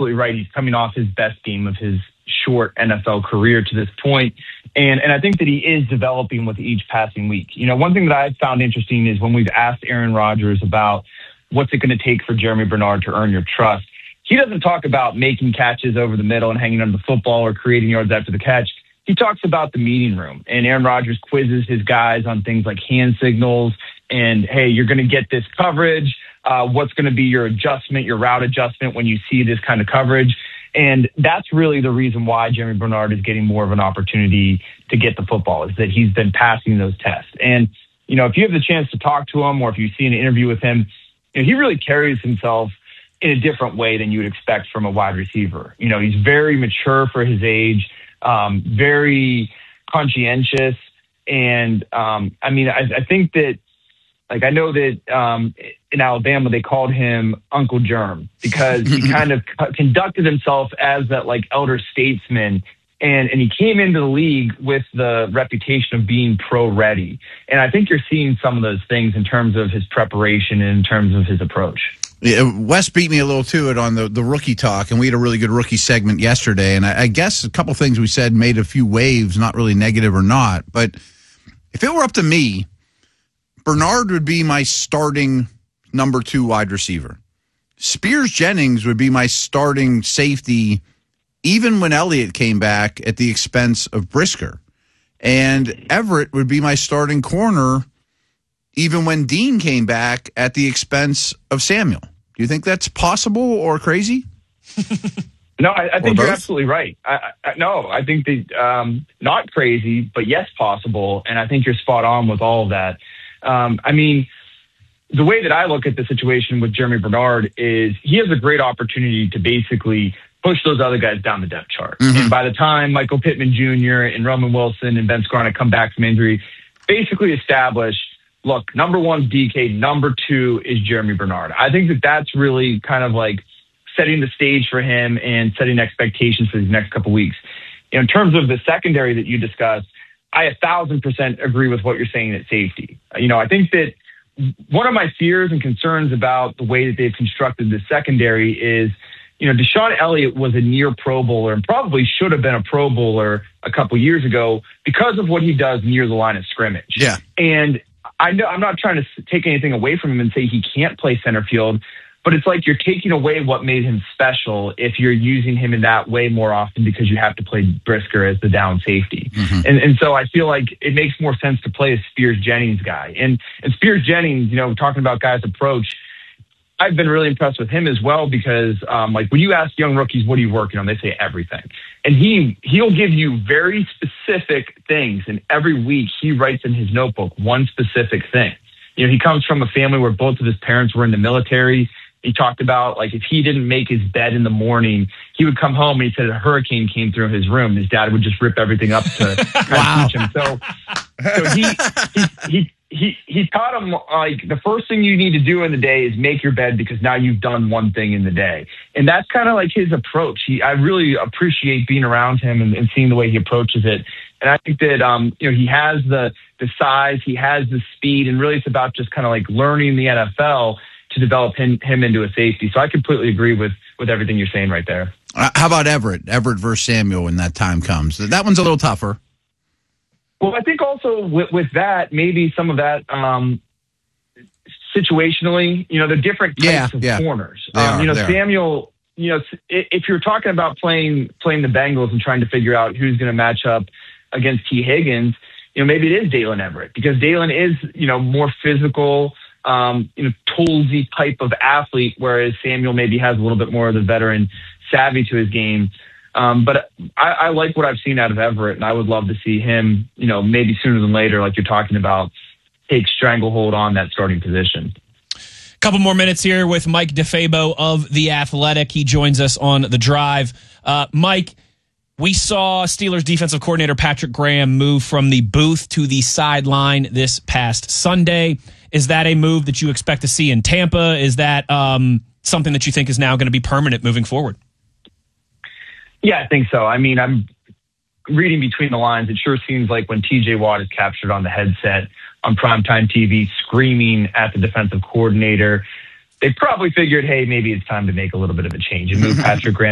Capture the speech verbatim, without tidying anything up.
absolutely right. He's coming off his best game of his short N F L career to this point. And and I think that he is developing with each passing week. You know, one thing that I've found interesting is when we've asked Aaron Rodgers about what's it going to take for Jeremy Bernard to earn your trust, he doesn't talk about making catches over the middle and hanging on the football or creating yards after the catch. He talks about the meeting room, and Aaron Rodgers quizzes his guys on things like hand signals and, hey, you're going to get this coverage. Uh, what's going to be your adjustment, your route adjustment when you see this kind of coverage? And that's really the reason why Jeremy Bernard is getting more of an opportunity to get the football, is that he's been passing those tests. And, you know, if you have the chance to talk to him or if you see an interview with him, you know, he really carries himself in a different way than you would expect from a wide receiver. You know, he's very mature for his age, um, very conscientious. And, um, I mean, I, I think that, like, I know that um, in Alabama, they called him Uncle Germ because he kind of conducted himself as that, like, elder statesman. And, and he came into the league with the reputation of being pro-ready. And I think you're seeing some of those things in terms of his preparation and in terms of his approach. Yeah, Wes beat me a little to it on the, the rookie talk, and we had a really good rookie segment yesterday. And I, I guess a couple things we said made a few waves, not really negative or not. But if it were up to me, Bernard would be my starting number two wide receiver. Spears-Jennings would be my starting safety even when Elliott came back at the expense of Brisker. And Everett would be my starting corner even when Dean came back at the expense of Samuel. Do you think that's possible or crazy? No, I, I think you're absolutely right. I, I, no, I think that um, not crazy, but yes, possible. And I think you're spot on with all of that. Um, I mean, the way that I look at the situation with Jeremy Bernard is he has a great opportunity to basically push those other guys down the depth chart. Mm-hmm. And by the time Michael Pittman Junior and Roman Wilson and Ben Skowronek come back from injury, basically establish, look, number one is D K, number two is Jeremy Bernard. I think that that's really kind of like setting the stage for him and setting expectations for these next couple of weeks. You know, in terms of the secondary that you discussed, I a thousand percent agree with what you're saying at safety. You know, I think that one of my fears and concerns about the way that they've constructed the secondary is, you know, Deshaun Elliott was a near Pro Bowler and probably should have been a Pro Bowler a couple years ago because of what he does near the line of scrimmage. Yeah. And I know I'm not trying to take anything away from him and say he can't play center field, but it's like you're taking away what made him special if you're using him in that way more often because you have to play Brisker as the down safety. Mm-hmm. And and so I feel like it makes more sense to play a Spears-Jennings guy. And, and Spears-Jennings, you know, talking about guys' approach, I've been really impressed with him as well because, um, like, when you ask young rookies, what are you working on? They say everything. And he, he'll give you very specific things. And every week he writes in his notebook one specific thing. You know, he comes from a family where both of his parents were in the military. He talked about, like, if he didn't make his bed in the morning, he would come home and he said a hurricane came through his room. His dad would just rip everything up to kind wow. of teach him. So, so he, he, he, he, he taught him, like, the first thing you need to do in the day is make your bed because now you've done one thing in the day. And that's kind of like his approach. He, I really appreciate being around him and, and seeing the way he approaches it. And I think that, um, you know, he has the, the size, he has the speed, and really it's about just kind of like learning the N F L to develop him, him into a safety. So I completely agree with, with everything you're saying right there. Uh, how about Everett? Everett versus Samuel when that time comes. That one's a little tougher. Well, I think also with, with that, maybe some of that um, situationally, you know, the different types yeah, of yeah. corners. They Um, are, you know, they Samuel, you know, if you're talking about playing playing the Bengals and trying to figure out who's going to match up against T. Higgins, you know, maybe it is Dalen Everett because Dalen is, you know, more physical, um, you know, toolsy type of athlete, whereas Samuel maybe has a little bit more of the veteran savvy to his game. Um, but I, I like what I've seen out of Everett, and I would love to see him, you know, maybe sooner than later, like you're talking about, take stranglehold on that starting position. Couple more minutes here with Mike DeFabo of The Athletic. He joins us on The Drive. Uh, Mike, we saw Steelers defensive coordinator Patrick Graham move from the booth to the sideline this past Sunday. Is that a move that you expect to see in Tampa? Is that um, something that you think is now going to be permanent moving forward? Yeah, I think so. I mean, I'm reading between the lines. It sure seems like when T J Watt is captured on the headset on primetime T V screaming at the defensive coordinator, they probably figured, hey, maybe it's time to make a little bit of a change and move Patrick Graham